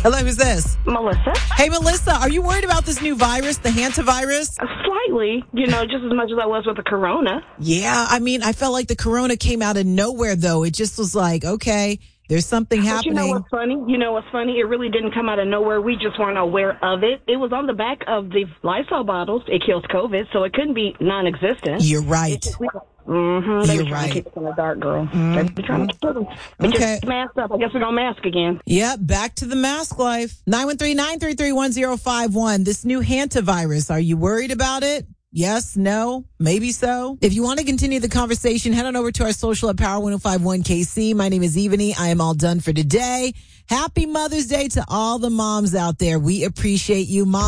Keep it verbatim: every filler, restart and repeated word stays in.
Hello, who's this? Melissa. Hey, Melissa, are you worried about this new virus, the hantavirus? Uh, slightly, you know, just as much as I was with the corona. Yeah, I mean, I felt like the corona came out of nowhere, though. It just was like, okay, there's something But happening. you know what's funny? You know what's funny? It really didn't come out of nowhere. We just weren't aware of it. It was on the back of the Lysol bottles. It kills COVID, so it couldn't be non-existent. You're right. Mm-hmm. They You're were trying right. to keep us in the dark, girl. Mm-hmm. They were trying to kill us. But Okay. just masked up. I guess we're going to mask again. Yep, back to the mask life. nine one three, nine three three, one zero five one. This new hantavirus, are you worried about it? Yes, no, maybe so. If you want to continue the conversation, head on over to our social at Power one oh five one K C. My name is Evany. I am all done for today. Happy Mother's Day to all the moms out there. We appreciate you, Mom.